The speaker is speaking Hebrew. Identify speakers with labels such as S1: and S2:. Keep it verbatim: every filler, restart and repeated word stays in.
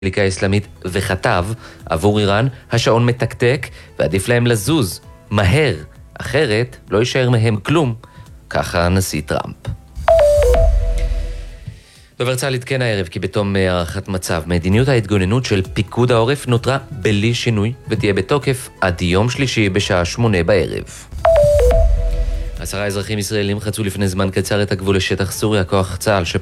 S1: ליגה האסלאמית וכתב, עבור איראן השעון מתקתק ועדיף להם לזוז מהר, אחרת לא יישאר מהם כלום, ככה הנשיא טראמפ. דובר צה"ל עדכן הערב כי בתום הערכת מצב, מדיניות ההתגוננות של פיקוד העורף נותרה בלי שינוי ותהיה בתוקף עד יום שלישי בשעה שמונה בערב. עשרה אזרחים ישראלים חצו לפני זמן קצר את הגבול לשטח סוריה, כוח צה"ל